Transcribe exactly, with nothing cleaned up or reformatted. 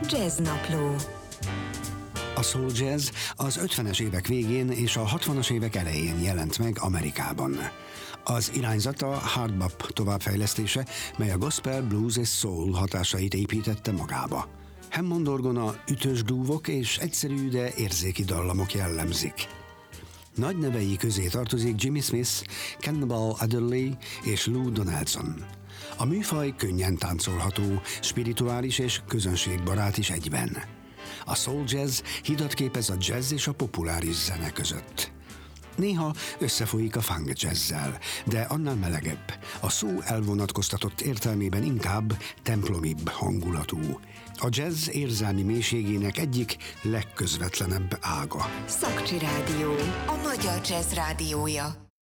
Jazznapló. A soul jazz az ötvenes évek végén és a hatvanas évek elején jelent meg Amerikában. Az irányzata hard bop továbbfejlesztése, mely a gospel, blues és soul hatásait építette magába. Hammond orgona, ütős grúvok és egyszerű, de érzéki dallamok jellemzik. Nagy nevei közé tartozik Jimmy Smith, Cannonball Adderley és Lou Donaldson. A műfaj könnyen táncolható, spirituális és közönségbarát is egyben. A soul jazz hidat képez a jazz és a populáris zene között. Néha összefolyik a funk jazzzel, de annál melegebb, a szó elvonatkoztatott értelmében inkább templomibb hangulatú. A jazz érzelmi mélységének egyik legközvetlenebb ága. Szakcsi Rádió, a magyar jazz rádiója.